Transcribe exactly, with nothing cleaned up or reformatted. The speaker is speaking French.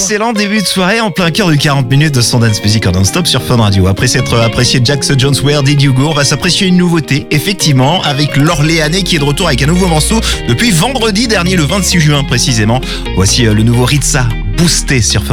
Excellent début de soirée en plein cœur de quarante minutes de son dance music en non-stop sur Fun Radio. Après s'être apprécié Jax Jones, Where Did You Go, on va s'apprécier une nouveauté, effectivement, avec l'Orléanais qui est de retour avec un nouveau morceau depuis vendredi dernier, le vingt-six juin précisément. Voici le nouveau Ritza, Boosté sur Fun Radio.